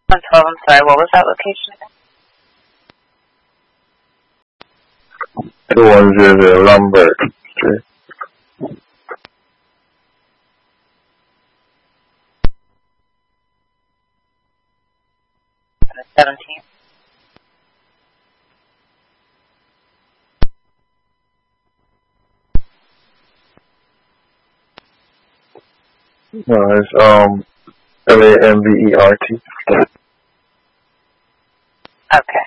112, I'm sorry, what was that location again? 2100 Lombard Street. 17. No, it's Lambert. Okay.